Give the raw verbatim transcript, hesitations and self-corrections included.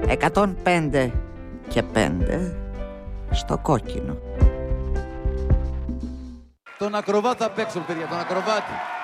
εκατόν πέντε και πέντε στο κόκκινο. Τον ακροβάτα απ' έξω, παιδιά, τον ακροβάτη.